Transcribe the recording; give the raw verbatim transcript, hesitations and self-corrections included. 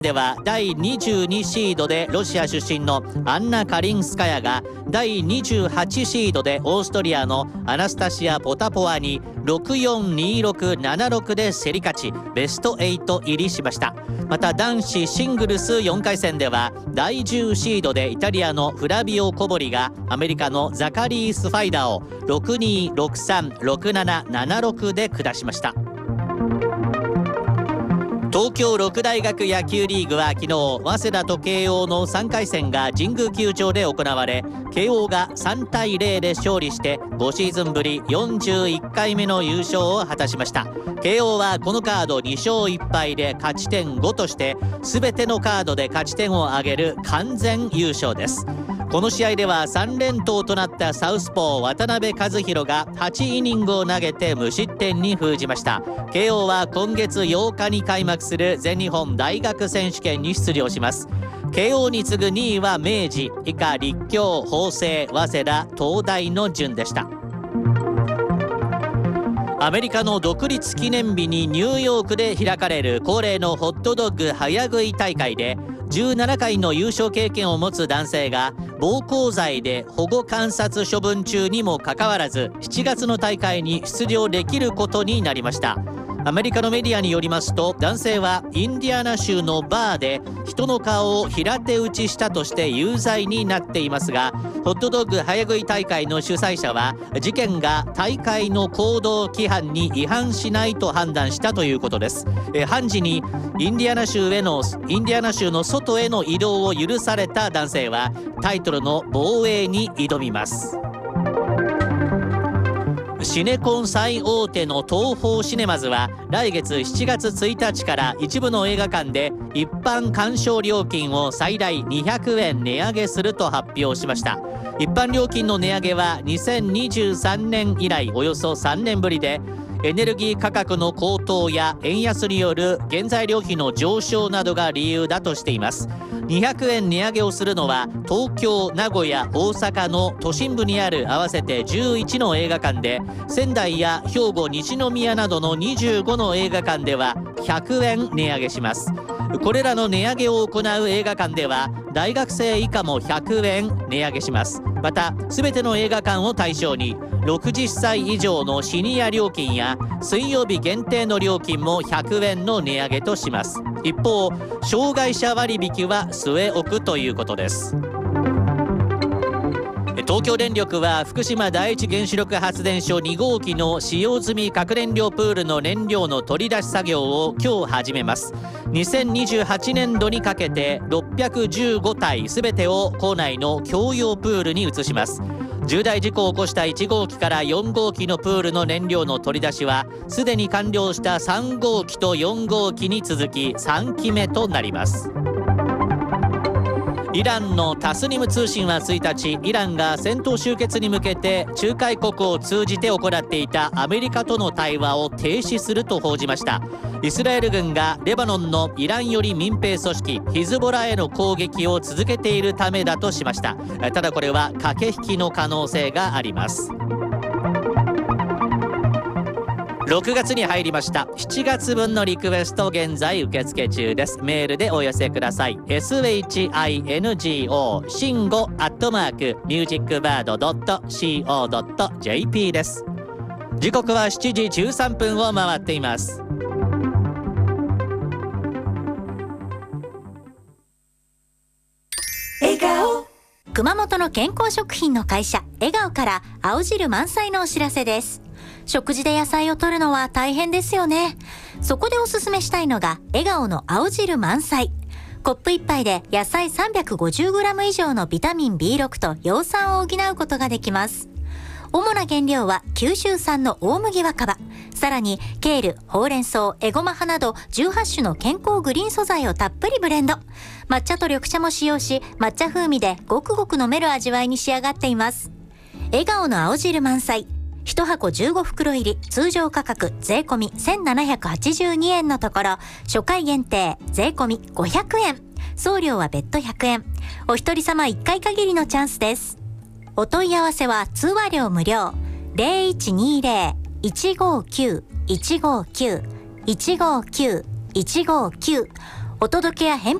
ではだいにじゅうにシードでロシア出身のアンナ・カリンスカヤがだいにじゅうはちシードでオーストリアのアナスタシア・ポタポワにろくよん、にろく、ななろくで競り勝ちベストはち入りしました。また男子シングルスよんかい戦ではだいじゅうシードでイタリアのフラビオ・コボリがアメリカのザカリース・ファイダーをろくに、ろくさん、ろくなな、ななろくで下しました。東京六大学野球リーグは昨日早稲田と慶応のさんかい戦が神宮球場で行われ、慶応がさんたいゼロで勝利してごシーズンぶりよんじゅういっかいめの優勝を果たしました。慶応はこのカードにしょういっぱいで勝ち点ごとして全てのカードで勝ち点を挙げる完全優勝です。この試合ではさん連投となったサウスポー渡辺和大がはちイニングを投げて無失点に封じました。慶応は今月ようかに開幕する全日本大学選手権に出場します。慶応に次ぐにいは明治、以下立教、法政、早稲田、東大の順でした。アメリカの独立記念日にニューヨークで開かれる恒例のホットドッグ早食い大会でじゅうななかいの優勝経験を持つ男性が暴行罪で保護観察処分中にもかかわらずしちがつの大会に出場できることになりました。アメリカのメディアによりますと、男性はインディアナ州のバーで人の顔を平手打ちしたとして有罪になっていますが、ホットドッグ早食い大会の主催者は事件が大会の行動規範に違反しないと判断したということです。え判事にインディアナ州へのインディアナ州の外への移動を許された男性はタイトルの防衛に挑みます。シネコン最大手の東宝シネマズは来月しちがつついたちから一部の映画館で一般鑑賞料金を最大にひゃくえん値上げすると発表しました。一般料金の値上げはにせんにじゅうさんねん以来およそさんねんぶりで、エネルギー価格の高騰や円安による原材料費の上昇などが理由だとしています。にひゃくえん値上げをするのは東京、名古屋、大阪の都心部にある合わせてじゅういちの映画館で、仙台や兵庫、西宮などのにじゅうごの映画館ではひゃくえん値上げします。これらの値上げを行う映画館では大学生以下もひゃくえん値上げします。また全ての映画館を対象にろくじゅっさい以上のシニア料金や水曜日限定の料金もひゃくえんの値上げとします。一方、障害者割引は据え置くということです。東京電力は福島第一原子力発電所にごうきの使用済み核燃料プールの燃料の取り出し作業を今日始めます。にせんにじゅうはちねんどにかけてろっぴゃくじゅうごたいすべてを構内の共用プールに移します。重大事故を起こしたいちごうきからよんごうきのプールの燃料の取り出しはすでに完了したさんごうきとよんごうきに続きさんきめとなります。イランのタスニム通信はついたち、イランが戦闘終結に向けて仲介国を通じて行っていたアメリカとの対話を停止すると報じました。イスラエル軍がレバノンのイラン寄り民兵組織ヒズボラへの攻撃を続けているためだとしました。ただこれは駆け引きの可能性があります。ろくがつに入りました。しちがつぶんのリクエスト現在受付中です。メールでお寄せください。 シンゴ シンゴアットマークミュージックバードドットシーオードットジェーピー です。時刻はしちじじゅうさんぷんを回っています。 笑顔。熊本の健康食品の会社笑顔から青汁満載のお知らせです。食事で野菜を摂るのは大変ですよね。そこでおすすめしたいのが笑顔の青汁満載。コップいっぱいで野菜 さんびゃくごじゅうグラム 以上のビタミン ビーろく と葉酸を補うことができます。主な原料は九州産の大麦若葉、さらにケール、ほうれん草、エゴマ葉などじゅうはちしゅの健康グリーン素材をたっぷりブレンド。抹茶と緑茶も使用し、抹茶風味でごくごく飲める味わいに仕上がっています。笑顔の青汁満載、いちはこじゅうごふくろ入り、通常価格税込みせんななひゃくはちじゅうにえんのところ、初回限定税込みごひゃくえん、送料は別途ひゃくえん。お一人様いっかい限りのチャンスです。お問い合わせは通話料無料 ゼロいちにゼロ いちごきゅう いちごきゅう いちごきゅう いちごきゅう、 お届けや返